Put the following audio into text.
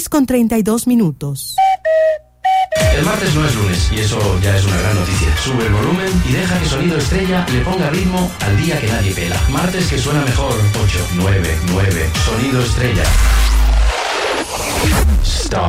6:32. El martes no es lunes y eso ya es una gran noticia. Sube el volumen y deja que Sonido Estrella le ponga ritmo al día que nadie pela. Martes que suena mejor. 8, 9, 9. Sonido Estrella. Stop.